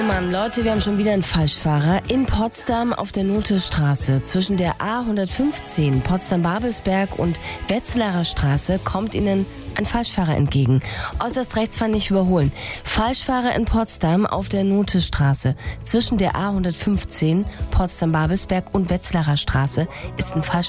Mann, Leute, wir haben schon wieder einen Falschfahrer. In Potsdam auf der Nothestraße zwischen der A115 Potsdam-Babelsberg und Wetzlarer Straße kommt Ihnen ein Falschfahrer entgegen. Äußerst rechtsfahren nicht überholen. Falschfahrer in Potsdam auf der Nothestraße zwischen der A115 Potsdam-Babelsberg und Wetzlarer Straße ist ein Falschfahrer.